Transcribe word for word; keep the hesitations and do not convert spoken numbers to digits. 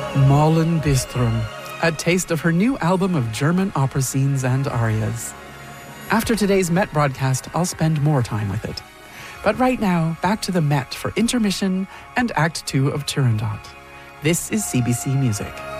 Malin Bistrom, a taste of her new album of German opera scenes and arias. After today's Met broadcast, I'll spend more time with it. But right now, back to the Met for intermission and Act Two of Turandot. This is C B C Music.